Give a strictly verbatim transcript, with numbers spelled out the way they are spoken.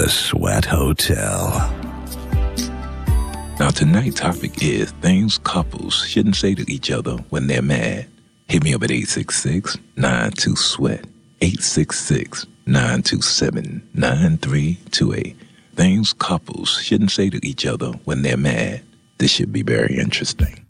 The Sweat Hotel. Now tonight's topic is things couples shouldn't say to each other when they're mad. Hit me up at eight six six, nine two, SWEAT, eight six six, nine two seven, nine three two eight. Things couples shouldn't say to each other when they're mad. This should be very interesting.